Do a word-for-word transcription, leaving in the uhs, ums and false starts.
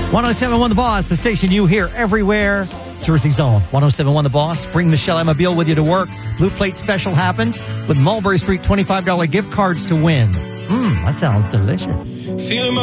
one oh seven point one The Boss, the station you hear everywhere. Jersey's own one oh seven point one The Boss. Bring Michelle Amabile with you to work. Blue Plate Special happens with Mulberry Street twenty-five dollars gift cards to win. Mmm, that sounds delicious. Feeling my